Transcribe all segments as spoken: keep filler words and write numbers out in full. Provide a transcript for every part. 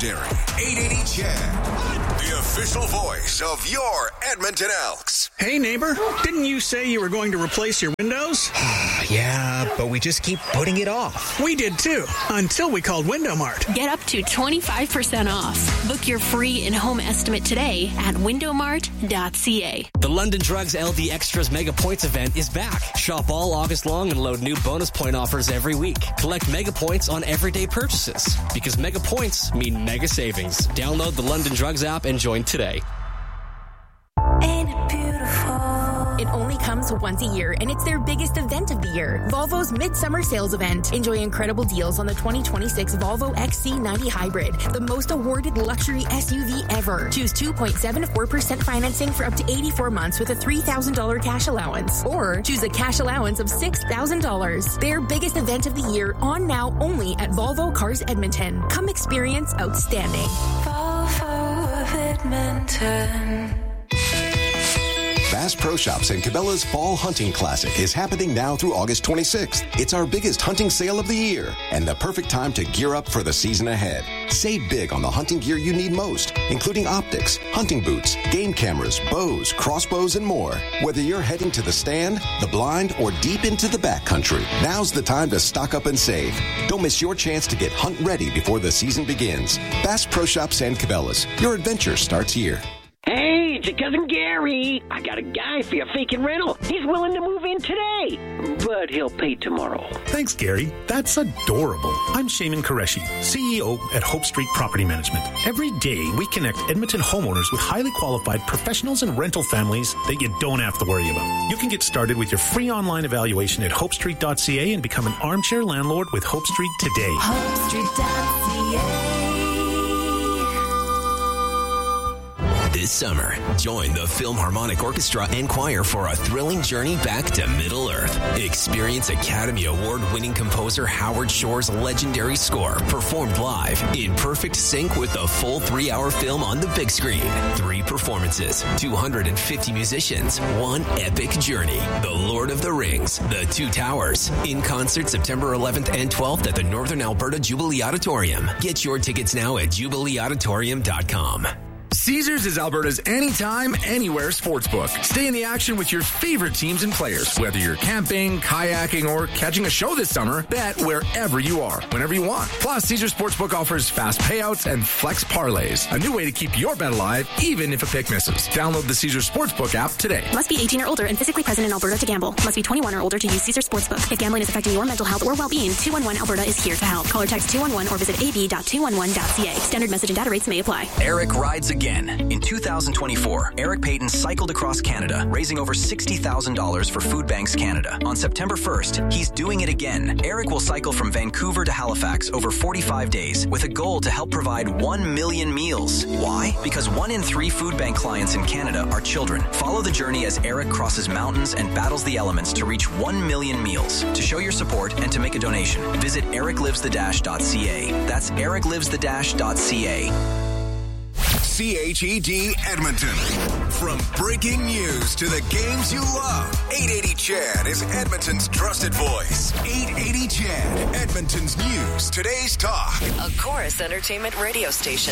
legendary eight eighty Chad, the official voice of your Edmonton Elks. Hey, neighbor, didn't you say you were going to replace your windows? Yeah, but we just keep putting it off. We did too, until we called Window Mart. Get up to twenty-five percent off. Book your free in-home estimate today at window mart dot c a. The London Drugs L D Extras Mega Points event is back. Shop all August long and load new bonus point offers every week. Collect Mega Points on everyday purchases, because Mega Points mean mega savings. Download the London Drugs app and join today. Ain't it beautiful? It only comes once a year, and it's their biggest event of the year. Volvo's Midsummer Sales Event. Enjoy incredible deals on the twenty twenty-six Volvo X C ninety Hybrid, the most awarded luxury S U V ever. Choose two point seven four percent financing for up to eighty-four months with a three thousand dollars cash allowance. Or choose a cash allowance of six thousand dollars. Their biggest event of the year, on now only at Volvo Cars Edmonton. Come experience outstanding. Volvo of Edmonton. Bass Pro Shops and Cabela's Fall Hunting Classic is happening now through August twenty-sixth. It's our biggest hunting sale of the year and the perfect time to gear up for the season ahead. Save big on the hunting gear you need most, including optics, hunting boots, game cameras, bows, crossbows, and more. Whether you're heading to the stand, the blind, or deep into the backcountry, now's the time to stock up and save. Don't miss your chance to get hunt ready before the season begins. Bass Pro Shops and Cabela's. Your adventure starts here. Hey, it's your cousin Gary. I got a guy for your vacant rental. He's willing to move in today, but he'll pay tomorrow. Thanks, Gary. That's adorable. I'm Shaman Qureshi, C E O at Hope Street Property Management. Every day, we connect Edmonton homeowners with highly qualified professionals and rental families that you don't have to worry about. You can get started with your free online evaluation at hope street dot c a and become an armchair landlord with Hope Street today. hope street dot c a. This summer, join the Philharmonic Orchestra and Choir for a thrilling journey back to Middle Earth. Experience Academy Award-winning composer Howard Shore's legendary score performed live in perfect sync with the full three-hour film on the big screen. Three performances, two hundred fifty musicians, one epic journey. The Lord of the Rings, The Two Towers. In concert September eleventh and twelfth at the Northern Alberta Jubilee Auditorium. Get your tickets now at jubilee auditorium dot com. Caesars is Alberta's anytime, anywhere sportsbook. Stay in the action with your favorite teams and players. Whether you're camping, kayaking, or catching a show this summer, bet wherever you are, whenever you want. Plus, Caesars Sportsbook offers fast payouts and flex parlays. A new way to keep your bet alive, even if a pick misses. Download the Caesars Sportsbook app today. Must be eighteen or older and physically present in Alberta to gamble. Must be twenty-one or older to use Caesars Sportsbook. If gambling is affecting your mental health or well-being, two one one Alberta is here to help. Call or text two one one or visit a b dot two one one dot c a. Standard message and data rates may apply. Eric rides again. In two thousand twenty-four, Eric Payton cycled across Canada, raising over sixty thousand dollars for Food Banks Canada. On September first, he's doing it again. Eric will cycle from Vancouver to Halifax over forty-five days with a goal to help provide one million meals. Why? Because one in three Food Bank clients in Canada are children. Follow the journey as Eric crosses mountains and battles the elements to reach one million meals. To show your support and to make a donation, visit eric lives the dash dot c a. That's eric lives the dash dot c a. C H E D Edmonton. From breaking news to the games you love, eight eighty Chad is Edmonton's trusted voice. eight eighty Chad, Edmonton's news, today's talk. A Chorus Entertainment radio station.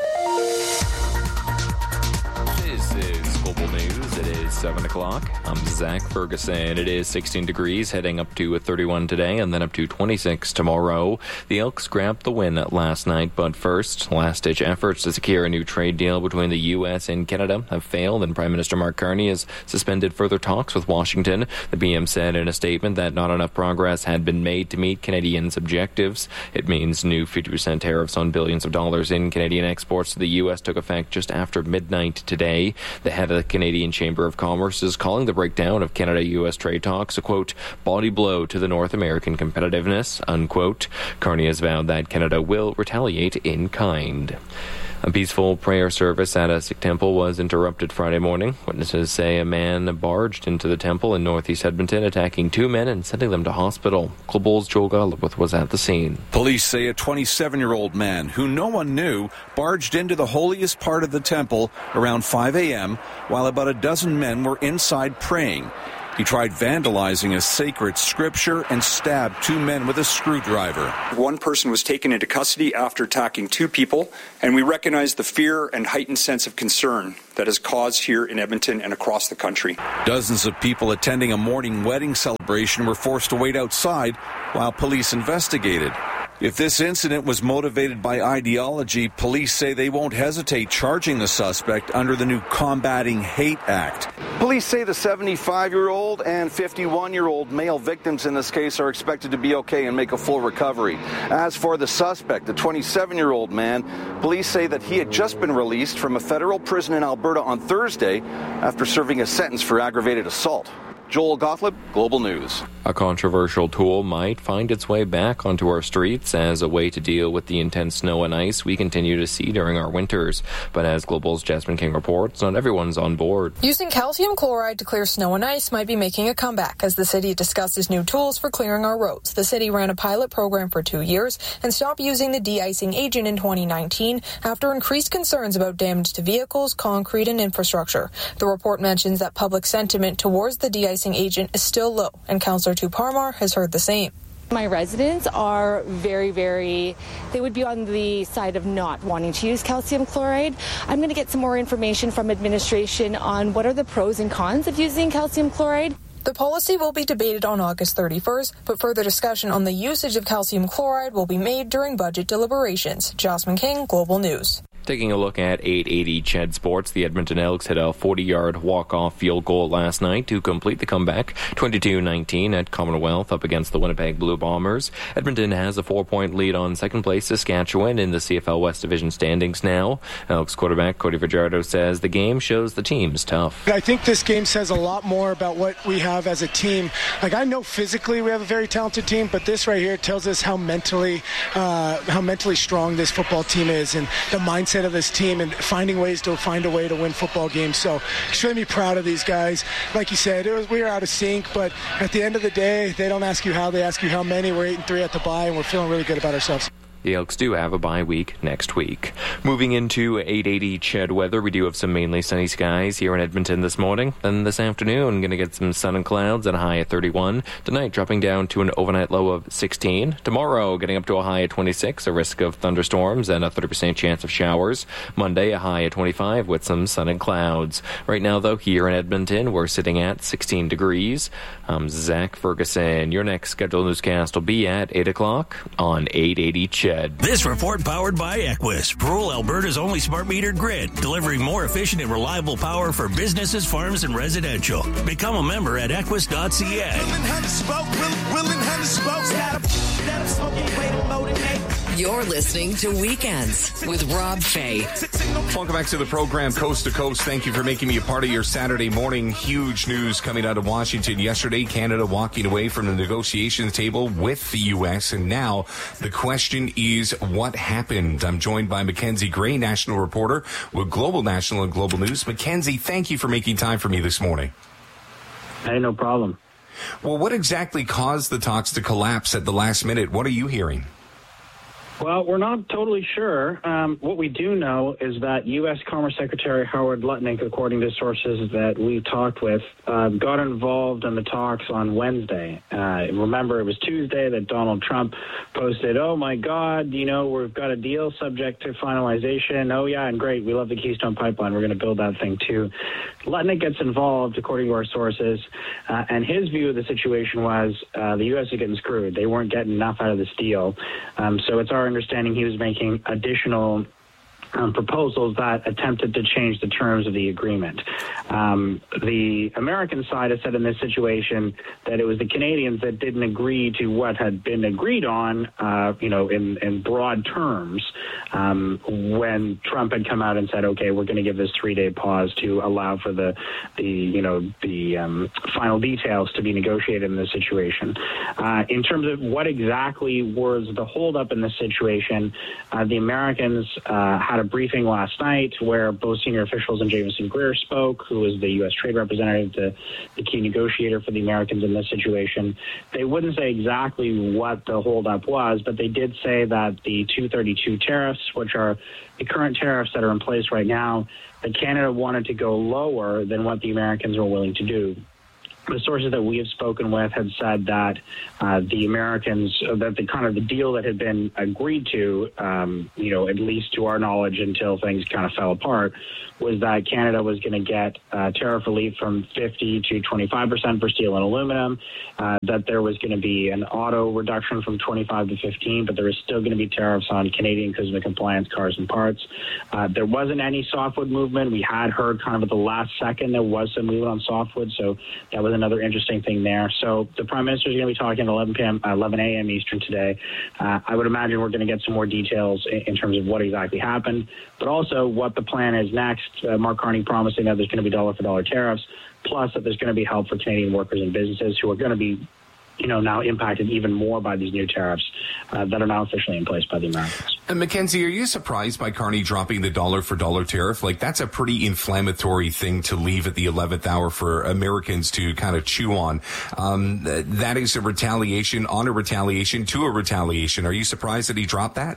This is Global News. It is seven o'clock. I'm Zach Ferguson. It is sixteen degrees, heading up to thirty-one today and then up to twenty-six tomorrow. The Elks grabbed the win last night, but first, last-ditch efforts to secure a new trade deal between the U S and Canada have failed, and Prime Minister Mark Carney has suspended further talks with Washington. The P M said in a statement that not enough progress had been made to meet Canadians' objectives. It means new fifty percent tariffs on billions of dollars in Canadian exports to the U S took effect just after midnight today. The head of the Canadian Chamber of Commerce is calling the breakdown of Canada-U S trade talks a, quote, body blow to the North American competitiveness, unquote. Carney has vowed that Canada will retaliate in kind. A peaceful prayer service at a Sikh temple was interrupted Friday morning. Witnesses say a man barged into the temple in northeast Edmonton, attacking two men and sending them to hospital. Global's Joel Gallowith was at the scene. Police say a twenty-seven-year-old man, who no one knew, barged into the holiest part of the temple around five a.m. while about a dozen men were inside praying. He tried vandalizing a sacred scripture and stabbed two men with a screwdriver. One person was taken into custody after attacking two people, and we recognize the fear and heightened sense of concern that is caused here in Edmonton and across the country. Dozens of people attending a morning wedding celebration were forced to wait outside while police investigated. If this incident was motivated by ideology, police say they won't hesitate charging the suspect under the new Combating Hate Act. Police say the seventy-five-year-old and fifty-one-year-old male victims in this case are expected to be okay and make a full recovery. As for the suspect, the twenty-seven-year-old man, police say that he had just been released from a federal prison in Alberta on Thursday after serving a sentence for aggravated assault. Joel Gottlieb, Global News. A controversial tool might find its way back onto our streets as a way to deal with the intense snow and ice we continue to see during our winters. But as Global's Jasmine King reports, not everyone's on board. Using calcium chloride to clear snow and ice might be making a comeback as the city discusses new tools for clearing our roads. The city ran a pilot program for two years and stopped using the de-icing agent in twenty nineteen after increased concerns about damage to vehicles, concrete, and infrastructure. The report mentions that public sentiment towards the de-icing agent is still low, and Councillor Tu Parmar has heard the same. My residents are very, very, they would be on the side of not wanting to use calcium chloride. I'm going to get some more information from administration on what are the pros and cons of using calcium chloride. The policy will be debated on August thirty-first, but further discussion on the usage of calcium chloride will be made during budget deliberations. Jasmine King, Global News. Taking a look at eight eighty C H E D Sports, the Edmonton Elks hit a forty-yard walk-off field goal last night to complete the comeback, twenty-two nineteen at Commonwealth up against the Winnipeg Blue Bombers. Edmonton has a four-point lead on second-place Saskatchewan in the C F L West Division standings now. Elks quarterback Cody Fajardo says the game shows the team's tough. I think this game says a lot more about what we have as a team. Like, I know physically we have a very talented team, but this right here tells us how mentally, uh, how mentally strong this football team is and the mindset of this team and finding ways to find a way to win football games. So extremely proud of these guys. Like you said, it was, we were out of sync, but at the end of the day, they don't ask you how, they ask you how many. We're eight and three at the bye, and we're feeling really good about ourselves. The Elks do have a bye week next week. Moving into eight eighty C H E D weather, we do have some mainly sunny skies here in Edmonton this morning. Then this afternoon, going to get some sun and clouds at a high of thirty-one. Tonight, dropping down to an overnight low of sixteen. Tomorrow, getting up to a high of twenty-six, a risk of thunderstorms and a thirty percent chance of showers. Monday, a high of twenty-five with some sun and clouds. Right now, though, here in Edmonton, we're sitting at sixteen degrees. I'm Zach Ferguson. Your next scheduled newscast will be at eight o'clock on eight eighty C H E D. This report powered by Equus, rural Alberta's only smart metered grid, delivering more efficient and reliable power for businesses, farms, and residential. Become a member at equus dot c a. You're listening to Weekends with Rob Fay. Welcome back to the program, Coast to Coast. Thank you for making me a part of your Saturday morning. Huge news coming out of Washington yesterday. Canada walking away from the negotiations table with the U S. And now the question is, what happened? I'm joined by Mackenzie Gray, national reporter with Global National and Global News. Mackenzie, thank you for making time for me this morning. Hey, no problem. Well, what exactly caused the talks to collapse at the last minute? What are you hearing? Well, we're not totally sure. Um, what we do know is that U S. Commerce Secretary Howard Lutnick, according to sources that we've talked with, uh, got involved in the talks on Wednesday. Uh, remember, it was Tuesday that Donald Trump posted, oh, my God, you know, we've got a deal subject to finalization. Oh, yeah, and great, we love the Keystone Pipeline. We're going to build that thing, too. Lutnick gets involved, according to our sources, uh, and his view of the situation was uh, the U S is getting screwed. They weren't getting enough out of this deal. Um, so it's our understanding he was making additional um, proposals that attempted to change the terms of the agreement. Um, the American side has said in this situation that it was the Canadians that didn't agree to what had been agreed on, uh, you know, in, in broad terms, um, when Trump had come out and said, okay, we're going to give this three-day pause to allow for the, the you know, the um, final details to be negotiated in this situation. Uh, in terms of what exactly was the holdup in this situation, uh, the Americans uh, had a briefing last night where both senior officials and Jameson Greer spoke, who was the U S trade representative, the, the key negotiator for the Americans in this situation. They wouldn't say exactly what the holdup was, but they did say that the two thirty-two tariffs, which are the current tariffs that are in place right now, that Canada wanted to go lower than what the Americans were willing to do. the sources that we have spoken with had said that uh, the Americans, uh, that the kind of the deal that had been agreed to, um, you know, at least to our knowledge until things kind of fell apart, was that Canada was going to get uh, tariff relief from fifty to twenty-five percent for steel and aluminum, uh, that there was going to be an auto reduction from twenty-five to fifteen, but there was still going to be tariffs on Canadian CUSMA compliance cars and parts. Uh, there wasn't any softwood movement. We had heard kind of at the last second there was some movement on softwood, so that was another interesting thing there. So the Prime Minister is going to be talking at eleven p.m., eleven a.m. Eastern today. Uh, I would imagine we're going to get some more details in, in terms of what exactly happened, but also what the plan is next. Uh, Mark Carney promising that there's going to be dollar-for-dollar tariffs, plus that there's going to be help for Canadian workers and businesses who are going to be, you know, now impacted even more by these new tariffs uh, that are now officially in place by the Americans. And Mackenzie, are you surprised by Carney dropping the dollar-for-dollar tariff? Like, that's a pretty inflammatory thing to leave at the eleventh hour for Americans to kind of chew on. Um, that is a retaliation on a retaliation to a retaliation. Are you surprised that he dropped that?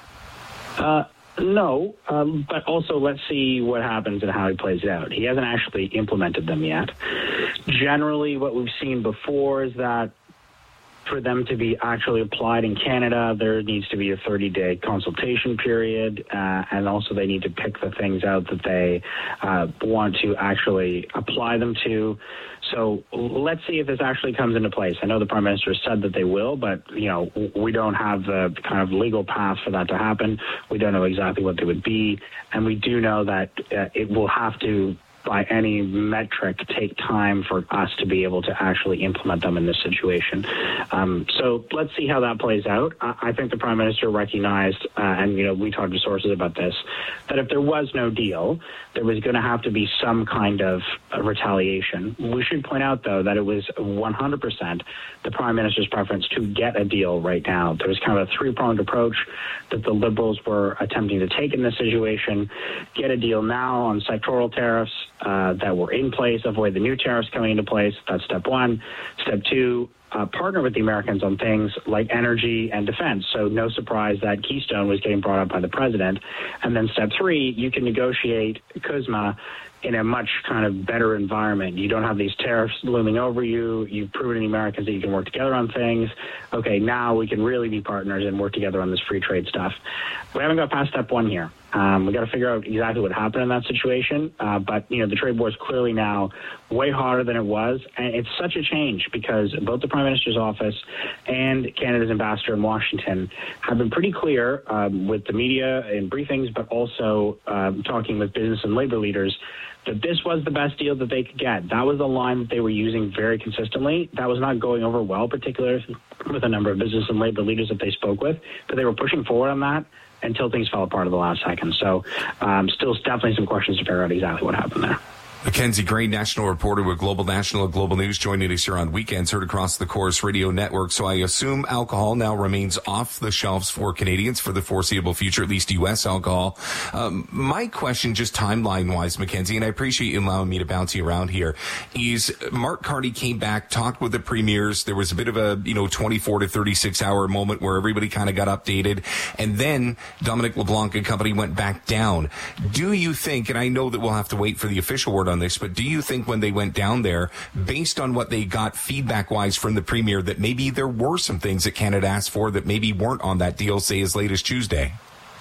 Uh No, um, but also let's see what happens and how he plays it out. He hasn't actually implemented them yet. Generally, what we've seen before is that for them to be actually applied in Canada, there needs to be a thirty-day consultation period, uh, and also they need to pick the things out that they uh, want to actually apply them to. So let's see if this actually comes into place. I know the Prime Minister has said that they will, but, you know, we don't have the kind of legal path for that to happen. We don't know exactly what they would be, and we do know that uh, it will have to, by any metric, take time for us to be able to actually implement them in this situation. Um, so let's see how that plays out. I, I think the Prime Minister recognized, uh, and, you know, we talked to sources about this, that if there was no deal, there was going to have to be some kind of uh, retaliation. We should point out, though, that it was one hundred percent the Prime Minister's preference to get a deal right now. There was kind of a three-pronged approach that the Liberals were attempting to take in this situation. Get a deal now on sectoral tariffs uh, that were in place, avoid the new tariffs coming into place. That's step one. Step two, Uh, partner with the Americans on things like energy and defense. So no surprise that Keystone was getting brought up by the president. And then step three, you can negotiate CUSMA in a much kind of better environment. You don't have these tariffs looming over you. You've proven to the Americans that you can work together on things. Okay, now we can really be partners and work together on this free trade stuff. We haven't got past step one here. Um, we got to figure out exactly what happened in that situation. Uh, but, you know, the trade war is clearly now way hotter than it was. And it's such a change because both the Prime Minister's office and Canada's ambassador in Washington have been pretty clear um, with the media in briefings, but also um, talking with business and labor leaders that this was the best deal that they could get. That was the line that they were using very consistently. That was not going over well, particularly with a number of business and labor leaders that they spoke with, but they were pushing forward on that until things fell apart at the last second. So um, still definitely some questions to figure out exactly what happened there. Mackenzie Gray, national reporter with Global National and Global News, joining us here on Weekends, heard across the Chorus Radio Network. So I assume alcohol now remains off the shelves for Canadians for the foreseeable future, at least U S alcohol. Um, my question, just timeline-wise, Mackenzie, and I appreciate you allowing me to bounce you around here, is Mark Carney came back, talked with the premiers. There was a bit of a, you know, twenty-four to thirty-six hour moment where everybody kind of got updated. And then Dominic LeBlanc and company went back down. Do you think, and I know that we'll have to wait for the official word on this, but do you think when they went down there, based on what they got feedback-wise from the premier, that maybe there were some things that Canada asked for that maybe weren't on that deal, say, as late as Tuesday?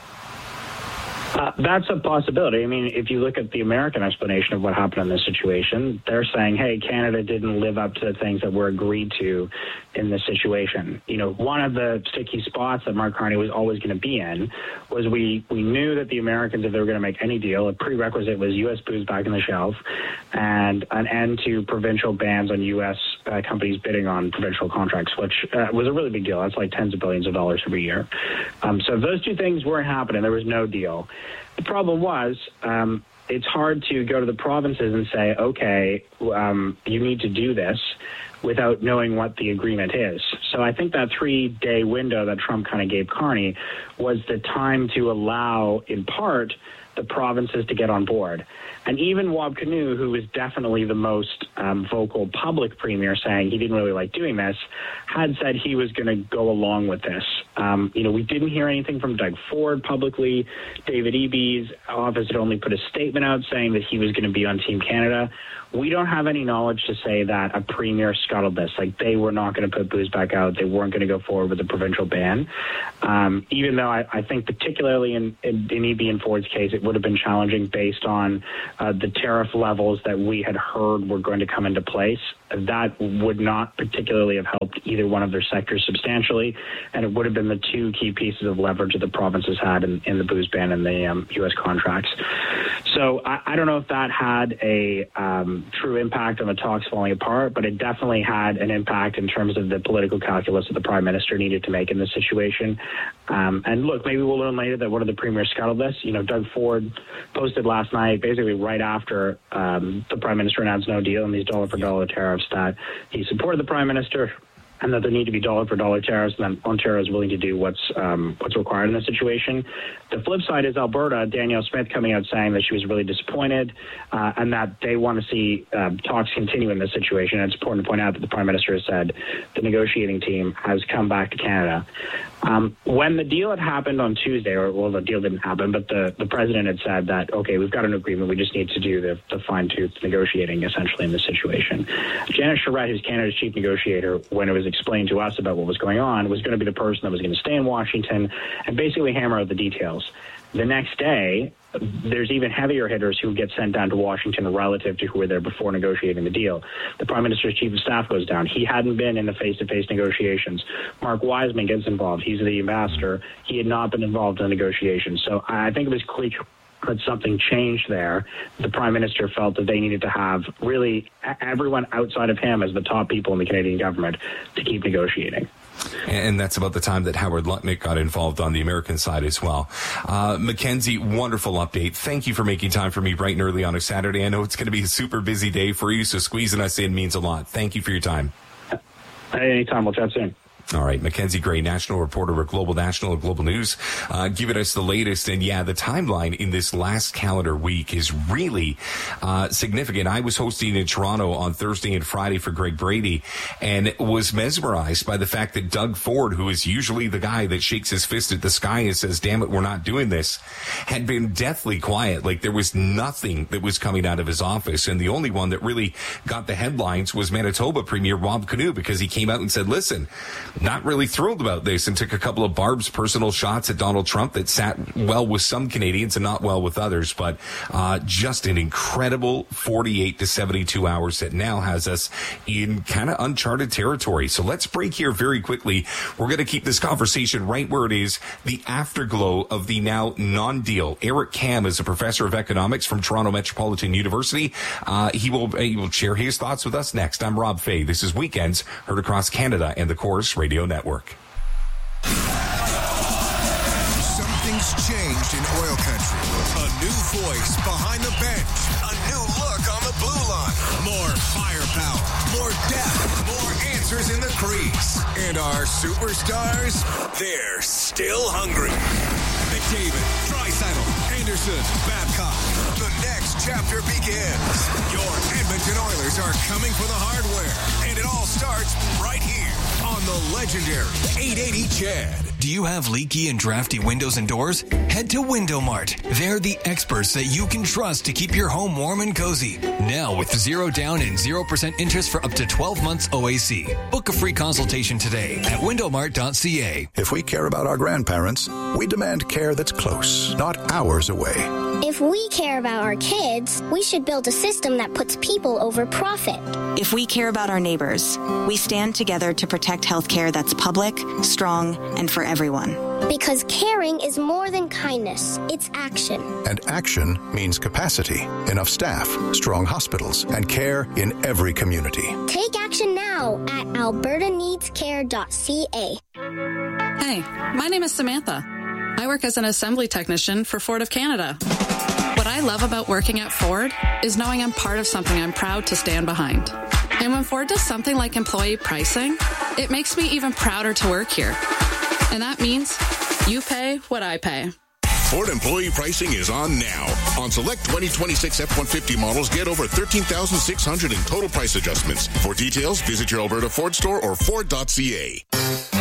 Uh, that's a possibility. I mean, if you look at the American explanation of what happened in this situation, they're saying, hey, Canada didn't live up to the things that were agreed to in this situation. You know, one of the sticky spots that Mark Carney was always going to be in was we, we knew that the Americans, if they were going to make any deal, a prerequisite was U S booze back on the shelf and an end to provincial bans on U S uh, companies bidding on provincial contracts, which uh, was a really big deal. That's like tens of billions of dollars every year. Um, so if those two things weren't happening, there was no deal. The problem was um, it's hard to go to the provinces and say, okay, um, you need to do this without knowing what the agreement is. So I think that three-day window that Trump kind of gave Carney was the time to allow, in part, the provinces to get on board. And even Wab Kinew, who was definitely the most um, vocal public premier, saying he didn't really like doing this, had said he was going to go along with this. Um, you know, we didn't hear anything from Doug Ford publicly. David Eby's office had only put a statement out saying that he was going to be on Team Canada. we don't have any knowledge to say that a premier scuttled this. Like, they were not going to put booze back out. They weren't going to go forward with a provincial ban. Um, even though I, I think particularly in, in, in E B and Ford's case, it would have been challenging based on uh, the tariff levels that we had heard were going to come into place. That would not particularly have helped either one of their sectors substantially, and it would have been the two key pieces of leverage that the provinces had in, in the booze ban and the um, U S contracts. So I, I don't know if that had a um, true impact on the talks falling apart, but it definitely had an impact in terms of the political calculus that the Prime Minister needed to make in this situation. Um, and look, maybe we'll learn later that one of the premiers scuttled this. You know, Doug Ford posted last night, basically right after um, the Prime Minister announced no deal and these dollar-for-dollar tariffs, that he supported the Prime Minister and that there need to be dollar-for-dollar tariffs, and that Ontario is willing to do what's um, what's required in this situation. The flip side is Alberta, Danielle Smith coming out saying that she was really disappointed uh, and that they want to see uh, talks continue in this situation. And it's important to point out that the Prime Minister has said the negotiating team has come back to Canada. Um, when the deal had happened on Tuesday, or well, the deal didn't happen, but the, the President had said that, okay, we've got an agreement, we just need to do the, the fine-tooth negotiating, essentially, in this situation. Janet Charette, who's Canada's chief negotiator, when it was explained to us about what was going on, was going to be the person that was going to stay in Washington and basically hammer out the details. The next day, there's even heavier hitters who get sent down to Washington relative to who were there before negotiating the deal. The Prime Minister's chief of staff goes down. He hadn't been in the face-to-face negotiations. Mark Wiseman gets involved. He's the ambassador. He had not been involved in the negotiations. So I think it was clear that something changed there. The Prime Minister felt that they needed to have really everyone outside of him as the top people in the Canadian government to keep negotiating. And that's about the time that Howard Lutnick got involved on the American side as well. Uh, Mackenzie, wonderful update. Thank you for making time for me bright and early on a Saturday. I know it's going to be a super busy day for you, so squeezing us in means a lot. Thank you for your time. Hey, anytime. We'll chat soon. All right, Mackenzie Gray, national reporter with Global National and Global News, uh, giving us the latest. And yeah, the timeline in this last calendar week is really uh, significant. I was hosting in Toronto on Thursday and Friday for Greg Brady and was mesmerized by the fact that Doug Ford, who is usually the guy that shakes his fist at the sky and says, damn it, we're not doing this, had been deathly quiet. Like there was nothing that was coming out of his office. And the only one that really got the headlines was Manitoba Premier Rob Canoe, because he came out and said, listen, not really thrilled about this, and took a couple of Barb's personal shots at Donald Trump that sat well with some Canadians and not well with others. But uh, just an incredible forty-eight to seventy-two hours that now has us in kind of uncharted territory. So let's break here very quickly. We're going to keep this conversation right where it is, the afterglow of the now non-deal. Eric Kam is a professor of economics from Toronto Metropolitan University. Uh, he will he will share his thoughts with us next. I'm Rob Fay. This is Weekends, heard across Canada and the Chorus Radio Network. Something's changed in oil country. A new voice behind the bench. A new look on the blue line. More firepower. More depth. More answers in the crease. And our superstars, they're still hungry. McDavid, Draisaitl, Anderson, Babcock. The next chapter begins. Your Edmonton Oilers are coming for the hardware. And it all starts right here on the legendary eight eighty C H E D. Do you have leaky and drafty windows and doors? Head to Window Mart. They're the experts that you can trust to keep your home warm and cozy. Now with zero down and zero percent interest for up to twelve months O A C. Book a free consultation today at window mart dot c a. If we care about our grandparents, we demand care that's close, not hours away. If we care about our kids, we should build a system that puts people over profit. If we care about our neighbors, we stand together to protect healthcare that's public, strong, and for everyone. Because caring is more than kindness, it's action. And action means capacity, enough staff, strong hospitals, and care in every community. Take action now at alberta needs care dot c a. Hey, my name is Samantha. I work as an assembly technician for Ford of Canada. What I love about working at Ford is knowing I'm part of something I'm proud to stand behind. And when Ford does something like employee pricing, it makes me even prouder to work here. And that means you pay what I pay. Ford employee pricing is on now. On select twenty twenty-six F one fifty models, get over thirteen thousand six hundred dollars in total price adjustments. For details, visit your Alberta Ford store or Ford dot c a.